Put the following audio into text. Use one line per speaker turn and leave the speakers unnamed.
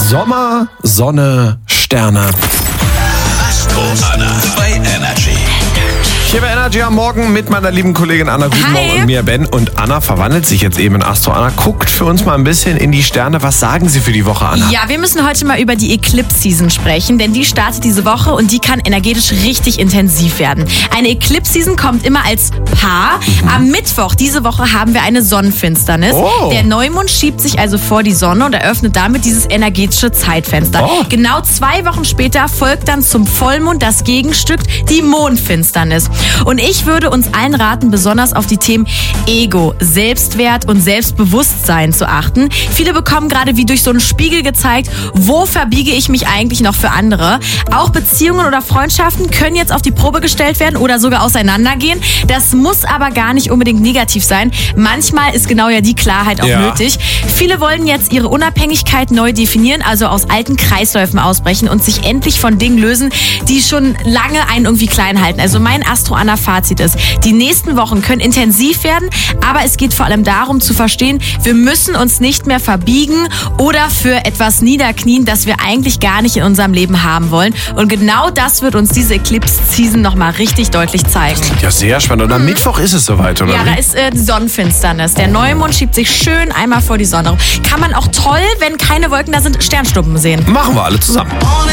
Sommer, Sonne, Sterne.
Astro Anna bei Energy.
Hier bei Energy am Morgen mit meiner lieben Kollegin Anna Guten Morgen und mir Ben. Und Anna verwandelt sich jetzt eben in Astro Anna. Guckt für uns mal ein bisschen in die Sterne. Was sagen Sie für die Woche, Anna?
Ja, wir müssen heute mal über die Eclipse-Season sprechen, denn die startet diese Woche und die kann energetisch richtig intensiv werden. Eine Eclipse-Season kommt immer als Paar. Am Mittwoch diese Woche haben wir eine Sonnenfinsternis.
Oh.
Der Neumond schiebt sich also vor die Sonne und eröffnet damit dieses energetische Zeitfenster.
Oh.
Genau 2 Wochen später folgt dann zum Vollmond das Gegenstück, die Mondfinsternis. Und ich würde uns allen raten, besonders auf die Themen Ego, Selbstwert und Selbstbewusstsein zu achten. Viele bekommen gerade wie durch so einen Spiegel gezeigt, wo verbiege ich mich eigentlich noch für andere. Auch Beziehungen oder Freundschaften können jetzt auf die Probe gestellt werden oder sogar auseinandergehen. Das muss aber gar nicht unbedingt negativ sein. Manchmal ist genau ja die Klarheit auch nötig. Viele wollen jetzt ihre Unabhängigkeit neu definieren, also aus alten Kreisläufen ausbrechen und sich endlich von Dingen lösen, die schon lange einen irgendwie klein halten. Also mein Astro-Anna-Fazit ist, die nächsten Wochen können intensiv werden, aber es geht vor allem darum zu verstehen, wir müssen uns nicht mehr verbiegen oder für etwas niederknien, das wir eigentlich gar nicht in unserem Leben haben wollen. Und genau das wird uns diese Eclipse-Season nochmal richtig deutlich zeigen.
Ja, sehr spannend. Und am Mittwoch ist es soweit, oder?
Ja, da ist die Sonnenfinsternis. Der Neumond schiebt sich schön einmal vor die Sonne. Kann man auch toll, wenn keine Wolken da sind, Sternschnuppen sehen.
Machen wir alle zusammen.